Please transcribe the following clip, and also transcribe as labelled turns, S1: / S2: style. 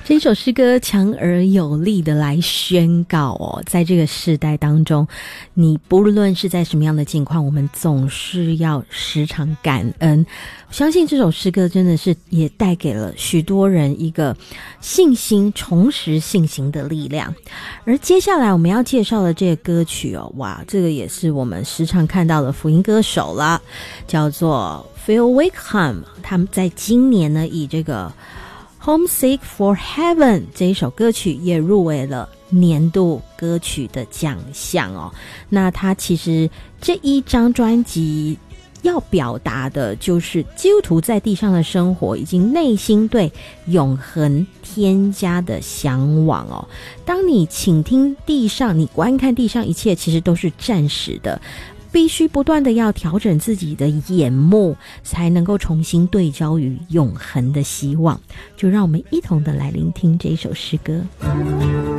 S1: 这首诗歌强而有力的来宣告在这个世代当中，你不论是在什么样的境况，我们总是要时常感恩。我相信这首诗歌真的是也带给了许多人一个信心，重拾信心的力量。而接下来我们要介绍的这个歌曲哇，这个也是我们时常看到的福音歌手啦，叫做 Phil Wickham。 他们在今年呢，以这个Homesick for Heaven 这一首歌曲也入围了年度歌曲的奖项那他其实这一张专辑要表达的就是基督徒在地上的生活，以及内心对永恒添加的向往当你倾听地上，你观看地上一切其实都是暂时的，必须不断的要调整自己的眼目，才能够重新对焦于永恒的希望。就让我们一同的来聆听这首诗歌。